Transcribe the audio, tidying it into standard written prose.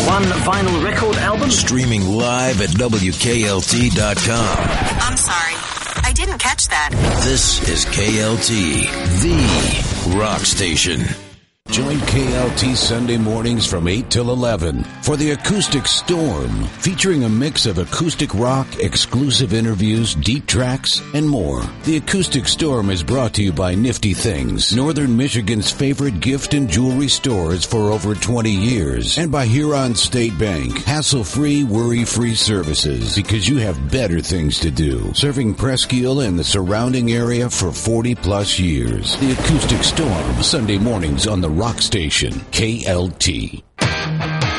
one vinyl record album. Streaming live at WKLT.com. I'm sorry. I didn't catch that. This is KLT, the rock station. Join KLT Sunday mornings from 8 till 11 for the Acoustic Storm, featuring a mix of acoustic rock, exclusive interviews, deep tracks, and more. The Acoustic Storm is brought to you by Nifty Things, Northern Michigan's favorite gift and jewelry stores for over 20 years, and by Huron State Bank, hassle-free, worry-free services, because you have better things to do. Serving Presque Isle and the surrounding area for 40-plus years. The Acoustic Storm, Sunday mornings on the Rock Station, KLT.